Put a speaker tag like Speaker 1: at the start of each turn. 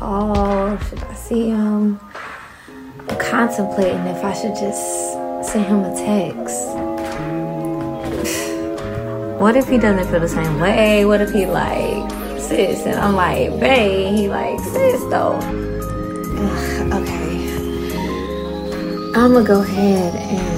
Speaker 1: call? Should I see him? I'm contemplating if I should just send him a text. What if he doesn't feel the same way? What if he like, sis? And I'm like, babe. He like, sis, though. Okay. I'm gonna go ahead and